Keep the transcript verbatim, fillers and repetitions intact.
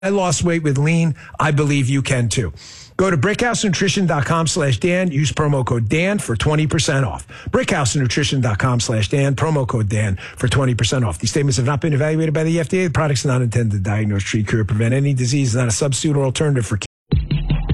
I lost weight with lean. I believe you can too. Go to brickhousenutrition.com slash Dan. Use promo code Dan for twenty percent off. brickhousenutrition.com slash Dan. Promo code Dan for twenty percent off. These statements have not been evaluated by the F D A. The products are not intended to diagnose, treat, cure, or prevent any disease. It's not a substitute or alternative for